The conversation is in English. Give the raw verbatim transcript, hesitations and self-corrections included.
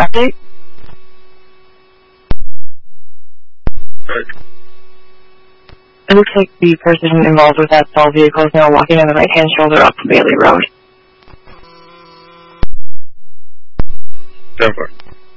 update? Right. It looks like the person involved with that stalled vehicle is now walking on the right-hand shoulder up Bailey Road. ten four.